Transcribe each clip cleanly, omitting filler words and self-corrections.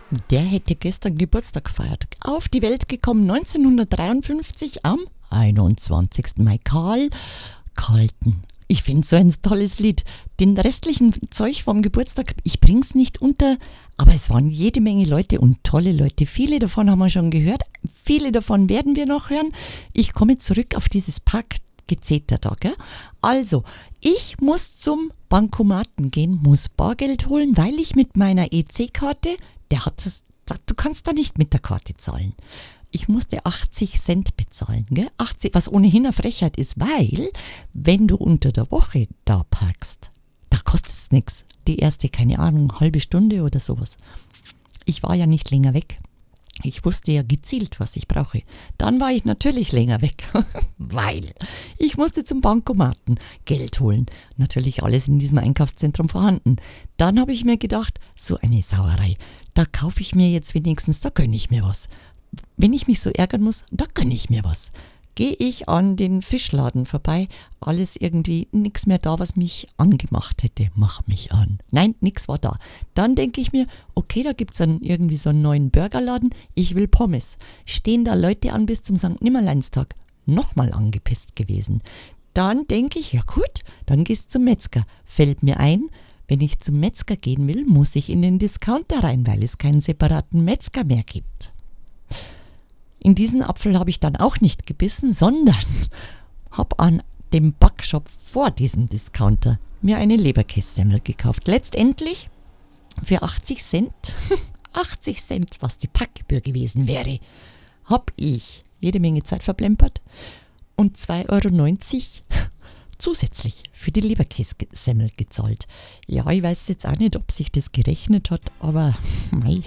Der hätte gestern Geburtstag gefeiert. Auf die Welt gekommen 1953 am 21. Mai. Karl Carlton. Ich finde so ein tolles Lied. Den restlichen Zeug vom Geburtstag, ich bring's nicht unter, aber es waren jede Menge Leute und tolle Leute. Viele davon haben wir schon gehört, viele davon werden wir noch hören. Ich komme zurück auf dieses Parkgezeter da, gell? Also, ich muss zum Bankomaten gehen, muss Bargeld holen, weil ich mit meiner EC-Karte, du kannst da nicht mit der Karte zahlen. Ich musste 80 Cent bezahlen, gell? 80, was ohnehin eine Frechheit ist, weil, wenn du unter der Woche da parkst, da kostet es nichts. Die erste, keine Ahnung, halbe Stunde oder sowas. Ich war ja nicht länger weg. Ich wusste ja gezielt, was ich brauche. Dann war ich natürlich länger weg, weil ich musste zum Bankomaten Geld holen. Natürlich alles in diesem Einkaufszentrum vorhanden. Dann habe ich mir gedacht, so eine Sauerei, da kaufe ich mir jetzt wenigstens, da gönne ich mir was. Wenn ich mich so ärgern muss, da gönne ich mir was. Gehe ich an den Fischladen vorbei, alles irgendwie, nix mehr da, was mich angemacht hätte. Mach mich an. Nein, nix war da. Dann denke ich mir, okay, da gibt's dann irgendwie so einen neuen Burgerladen, ich will Pommes. Stehen da Leute an bis zum St. Nimmerleinstag. Nochmal angepisst gewesen. Dann denke ich, ja gut, dann gehst zum Metzger. Fällt mir ein, wenn ich zum Metzger gehen will, muss ich in den Discounter rein, weil es keinen separaten Metzger mehr gibt. In diesen Apfel habe ich dann auch nicht gebissen, sondern habe an dem Backshop vor diesem Discounter mir eine Leberkässemmel gekauft. Letztendlich für 80 Cent, 80 Cent, was die Packgebühr gewesen wäre, habe ich jede Menge Zeit verplempert und 2,90 € zusätzlich für die Leberkässemmel gezahlt. Ja, ich weiß jetzt auch nicht, ob sich das gerechnet hat, aber mei.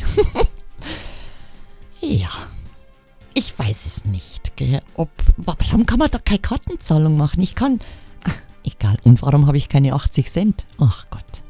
Ja. Ich weiß es nicht, gell? Warum kann man da keine Kartenzahlung machen? Egal. Und warum habe ich keine 80 Cent? Ach Gott.